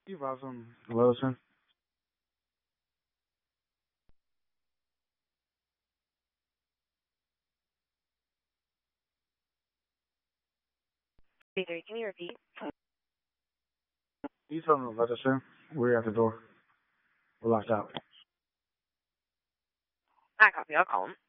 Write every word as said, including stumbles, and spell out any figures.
Steve Awesome Wilson. Peter, can you repeat? He's from the Leatherson. We're at the door. We're locked out. I copy. I'll call him.